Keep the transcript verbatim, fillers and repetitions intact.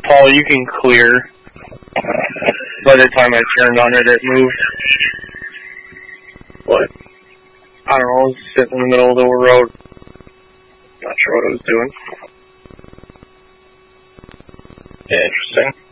Paul, you can clear. By the time I turned on it, it moved. What? I don't know, it was sitting in the middle of the road. Not sure what I was doing. Yeah, interesting.